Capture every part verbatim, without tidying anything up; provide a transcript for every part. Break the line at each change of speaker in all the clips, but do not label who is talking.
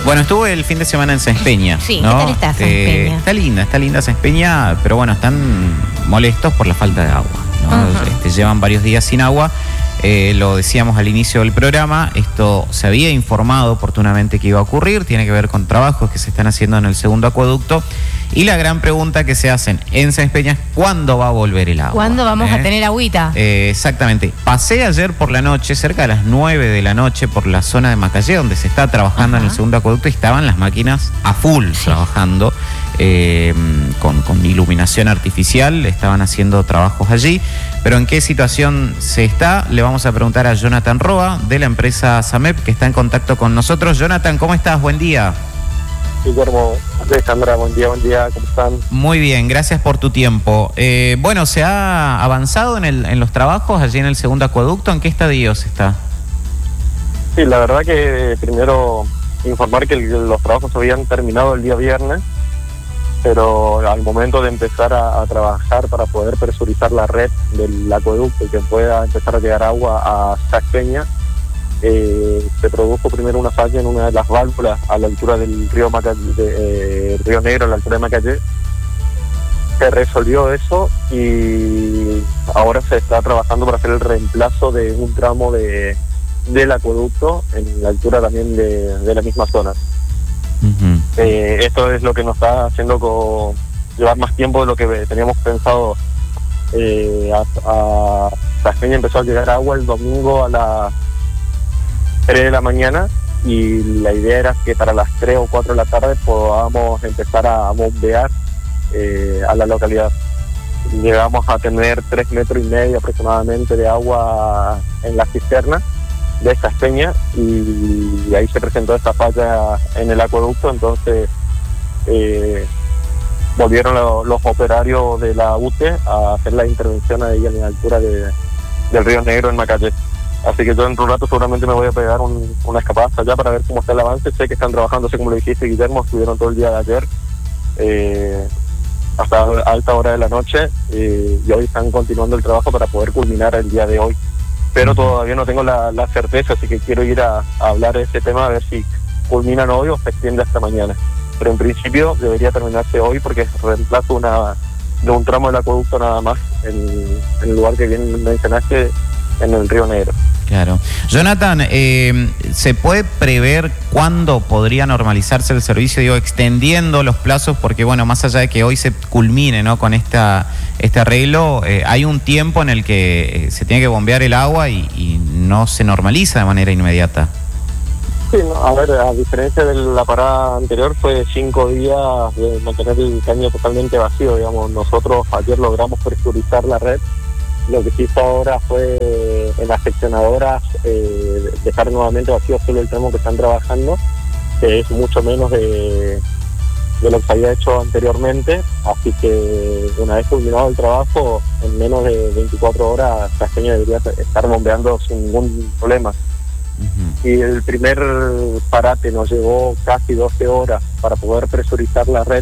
Bueno, estuve el fin de semana en Sáenz Peña.
Sí,
¿no?
¿qué tal está Sáenz
Eh,
Peña?
está linda, está linda Sáenz Peña, pero bueno, están molestos por la falta de agua, ¿no?
Ajá.
Este, llevan varios días sin agua. Eh, lo decíamos al inicio del programa, esto se había informado oportunamente que iba a ocurrir, tiene que ver con trabajos que se están haciendo en el segundo acueducto, y la gran pregunta que se hacen en Sáenz Peña es ¿cuándo va a volver el agua?
¿Cuándo vamos
¿Eh?
a tener agüita?
Eh, exactamente. Pasé ayer por la noche, cerca de las nueve de la noche, por la zona de Macallé, donde se está trabajando
Ajá.
en el segundo acueducto, y estaban las máquinas a full
Sí.
trabajando, eh, con, con iluminación artificial, estaban haciendo trabajos allí. Pero ¿en qué situación se está? Le vamos a preguntar a Jonathan Roa, de la empresa SAMEP, que está en contacto con nosotros. Jonathan, ¿cómo estás? Buen día.
Guillermo, Alejandra, buen día, buen día, ¿cómo están?
Muy bien, gracias por tu tiempo. Eh, bueno, ¿se ha avanzado en, el, en los trabajos allí en el segundo acueducto? ¿En qué estadio se está?
Sí, la verdad que primero informar que el- los trabajos habían terminado el día viernes, pero al momento de empezar a, a trabajar para poder presurizar la red del acueducto y que pueda empezar a llegar agua a Sáenz Peña, eh, se produjo primero una falla en una de las válvulas a la altura del río Maca- de, eh, Río Negro, a la altura de Macallé. Se resolvió eso y ahora se está trabajando para hacer el reemplazo de un tramo de del acueducto en la altura también de, de la misma zona.
Ujú.
Eh, esto es lo que nos está haciendo co- llevar más tiempo de lo que teníamos pensado. Eh, a, a Sáenz Peña empezó a llegar agua el domingo a las tres de la mañana y la idea era que para las tres o cuatro de la tarde podamos empezar a bombear eh, a la localidad. Llegamos a tener tres metros y medio aproximadamente de agua en la cisterna de Sáenz Peña y ahí se presentó esta falla en el acueducto, entonces eh, volvieron lo- los operarios de la U T E a hacer la intervención ahí en la altura de, del Río Negro en Macallé. Así que yo dentro de un rato seguramente me voy a pegar un, una escapada hasta allá para ver cómo está el avance. Sé que están trabajando, así como lo dijiste, Guillermo, estuvieron todo el día de ayer eh, hasta alta hora de la noche eh, y hoy están continuando el trabajo para poder culminar el día de hoy. Pero todavía no tengo la, la certeza, así que quiero ir a, a hablar de este tema a ver si culminan hoy o se extiende hasta mañana. Pero en principio debería terminarse hoy porque es reemplazo una, de un tramo del acueducto nada más en, en el lugar que bien mencionaste, en el Río Negro.
Claro. Jonathan, eh, ¿se puede prever cuándo podría normalizarse el servicio? Digo, extendiendo los plazos, porque bueno, más allá de que hoy se culmine, ¿no?, con esta este arreglo, eh, hay un tiempo en el que eh, se tiene que bombear el agua y, y no se normaliza de manera inmediata.
Sí, no, a ver, a diferencia de la parada anterior, fue cinco días de mantener el caño totalmente vacío, digamos. Nosotros ayer logramos presurizar la red. Lo que se hizo ahora fue en las seccionadoras eh, dejar nuevamente vacío solo el tramo que están trabajando, que es mucho menos de, de lo que se había hecho anteriormente. Así que una vez culminado el trabajo, en menos de veinticuatro horas, Sáenz Peña debería estar bombeando sin ningún problema.
Ujú.
Y el primer parate nos llevó casi doce horas para poder presurizar la red.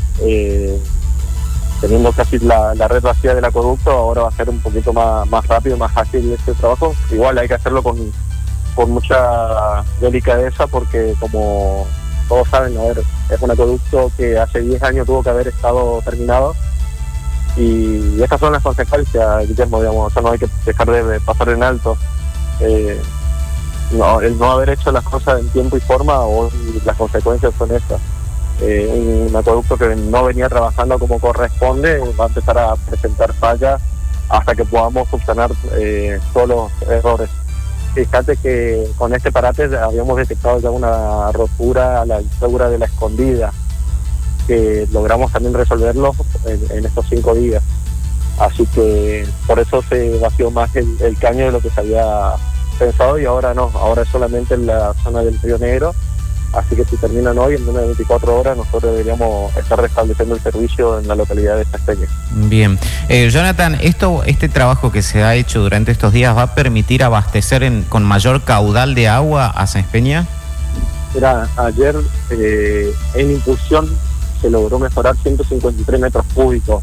Eh, teniendo casi la, la red vacía del acueducto, ahora va a ser un poquito más, más rápido, más ágil este trabajo. Igual hay que hacerlo con, con mucha delicadeza porque, como todos saben, a ver, es un acueducto que hace diez años tuvo que haber estado terminado y estas son las consecuencias, Guillermo, digamos, o sea, no hay que dejar de pasar en alto. Eh, no, el no haber hecho las cosas en tiempo y forma, hoy las consecuencias son estas. Eh, un acueducto que no venía trabajando como corresponde va a empezar a presentar fallas hasta que podamos subsanar eh, todos los errores. Fíjate que con este parate habíamos detectado ya una rotura a la altura de la Escondida, que logramos también resolverlo en, en estos cinco días. Así que por eso se vació más el, el caño de lo que se había pensado y ahora no, ahora es solamente en la zona del Río Negro. Así que si terminan hoy, en menos de veinticuatro horas, nosotros deberíamos estar restableciendo el servicio en la localidad de Sáenz Peña.
Bien. Eh, Jonathan, esto, este trabajo que se ha hecho durante estos días, ¿va a permitir abastecer en, con mayor caudal de agua a Sáenz Peña?
Mira, ayer eh, en impulsión se logró mejorar ciento cincuenta y tres metros cúbicos.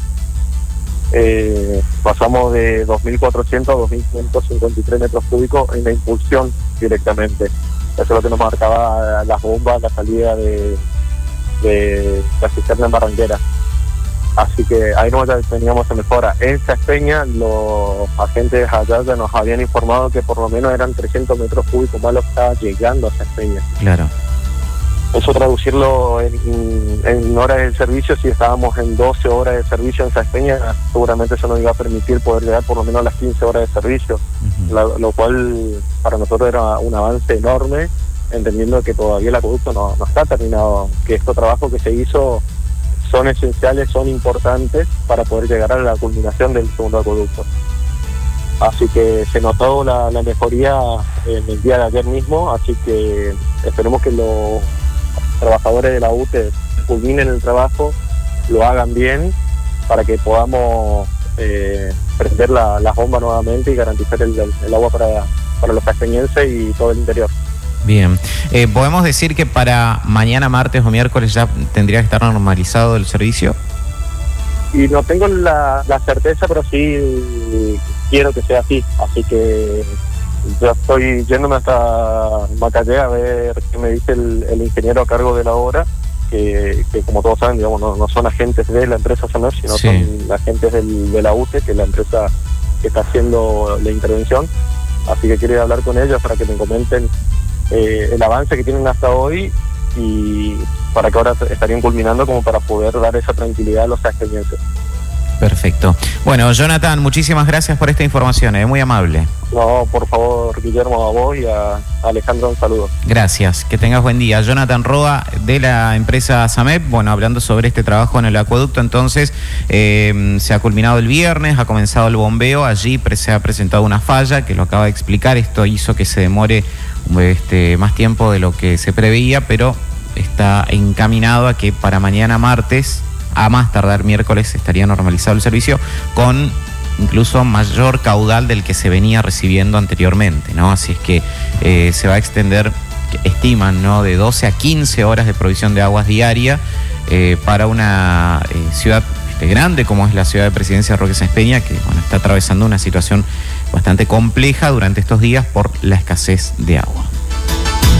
Eh, pasamos de dos mil cuatrocientos a dos mil ciento cincuenta y tres metros cúbicos en la impulsión directamente. Eso es lo que nos marcaba las bombas, la salida de, de la cisterna en Barranquera. Así que ahí no teníamos mejora. En Saspeña, los agentes allá ya nos habían informado que por lo menos eran trescientos metros cúbicos más lo que estaba llegando a Saspeña.
Claro.
Eso traducirlo en, en horas de servicio, si estábamos en doce horas de servicio en Saspeña, seguramente eso nos iba a permitir poder llegar por lo menos a las quince horas de servicio, uh-huh. lo, lo cual para nosotros era un avance enorme, entendiendo que todavía el acueducto no, no está terminado, que estos trabajos que se hizo son esenciales, son importantes para poder llegar a la culminación del segundo acueducto. Así que se notó la, la mejoría en el día de ayer mismo, así que esperemos que los trabajadores de la U T E culminen el trabajo, lo hagan bien, para que podamos eh, prender la, las bombas nuevamente y garantizar el, el agua para, para los saspeñenses y todo el interior.
Bien, eh, ¿podemos decir que para mañana, martes o miércoles ya tendría que estar normalizado el servicio?
Y no tengo la, la certeza, pero sí quiero que sea así, así que yo estoy yéndome hasta Macallé a ver qué me dice el, el ingeniero a cargo de la obra, que, que como todos saben, digamos, no, no son agentes de la empresa SAMEP, sino sí. son agentes del, de la U T E, que es la empresa que está haciendo la intervención, así que quiero hablar con ellos para que me comenten eh, el avance que tienen hasta hoy y para que ahora estarían culminando como para poder dar esa tranquilidad a los saspeñenses.
Perfecto. Bueno, Jonathan, muchísimas gracias por esta información, es eh, muy amable.
No, por favor, Guillermo, a vos y a Alejandro un saludo.
Gracias, que tengas buen día. Jonathan Roa, de la empresa SAMEP, bueno, hablando sobre este trabajo en el acueducto, entonces, eh, se ha culminado el viernes, ha comenzado el bombeo, allí se ha presentado una falla, que lo acaba de explicar, esto hizo que se demore este, más tiempo de lo que se preveía, pero está encaminado a que para mañana martes, a más tardar miércoles, estaría normalizado el servicio con incluso mayor caudal del que se venía recibiendo anteriormente, ¿no? Así es que eh, se va a extender, estiman, ¿no?, de doce a quince horas de provisión de aguas diaria eh, para una eh, ciudad este, grande como es la ciudad de Presidencia Roque Sáenz Peña, que bueno, está atravesando una situación bastante compleja durante estos días por la escasez de agua.